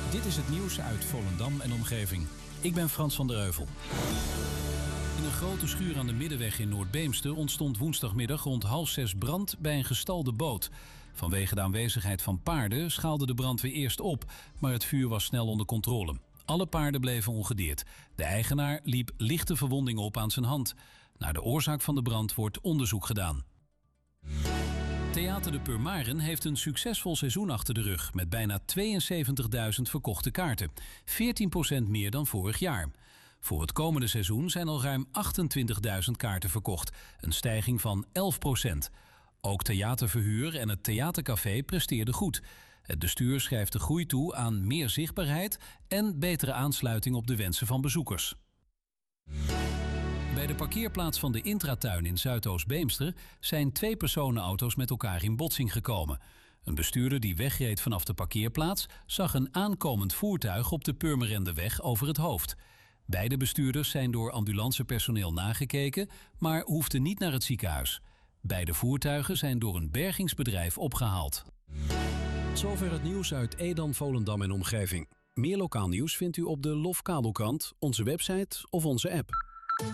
Dit is het nieuws uit Volendam en omgeving. Ik ben Frans van der Heuvel. In een grote schuur aan de Middenweg in Noord-Beemster ontstond woensdagmiddag rond 5:30 brand bij een gestalde boot. Vanwege de aanwezigheid van paarden schaalde de brandweer eerst op, maar het vuur was snel onder controle. Alle paarden bleven ongedeerd. De eigenaar liep lichte verwondingen op aan zijn hand. Naar de oorzaak van de brand wordt onderzoek gedaan. Theater de Purmaren heeft een succesvol seizoen achter de rug met bijna 72.000 verkochte kaarten. 14% meer dan vorig jaar. Voor het komende seizoen zijn al ruim 28.000 kaarten verkocht, een stijging van 11%. Ook theaterverhuur en het theatercafé presteerden goed. Het bestuur schrijft de groei toe aan meer zichtbaarheid en betere aansluiting op de wensen van bezoekers. Bij de parkeerplaats van de Intratuin in Zuidoost-Beemster zijn 2 personenauto's met elkaar in botsing gekomen. Een bestuurder die wegreed vanaf de parkeerplaats zag een aankomend voertuig op de Purmerendeweg over het hoofd. Beide bestuurders zijn door ambulancepersoneel nagekeken, maar hoefden niet naar het ziekenhuis. Beide voertuigen zijn door een bergingsbedrijf opgehaald. Zover het nieuws uit Edam, Volendam en omgeving. Meer lokaal nieuws vindt u op de LOF Kabelkrant, onze website of onze app.